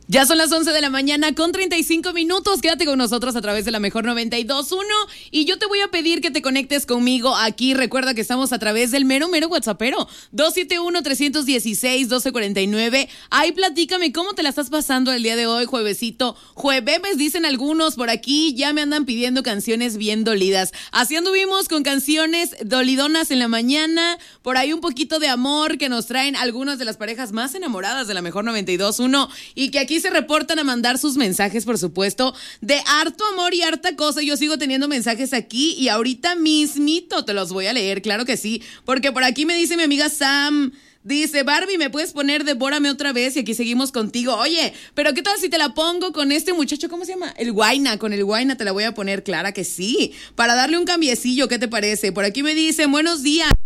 Ya son las 11 de la mañana con 35 minutos. Quédate con nosotros a través de la mejor 92.1 y yo te voy a pedir que te conectes conmigo aquí. Recuerda que estamos a través del mero WhatsAppero 271-316-1249. Ahí platícame cómo te la estás pasando el día de hoy, juevesito. Jueves dicen algunos por aquí, ya me andan pidiendo canciones bien dolidas. Así anduvimos con canciones dolidonas en la mañana. Por ahí un poquito de amor que nos traen algunas de las parejas más enamoradas de la mejor 92.1 y que aquí se reportan a mandar sus mensajes, por supuesto, de harto amor y harta cosa. Yo sigo teniendo mensajes aquí y ahorita mismito te los voy a leer, claro que sí, porque por aquí me dice mi amiga Sam. Dice, Barbie, ¿me puedes poner Devórame otra vez? Y aquí seguimos contigo. Oye, pero ¿qué tal si te la pongo con este muchacho? ¿Cómo se llama? El Guayna. Con el Guayna te la voy a poner, clara que sí. Para darle un cambiecillo, ¿qué te parece? Por aquí me dice, buenos días.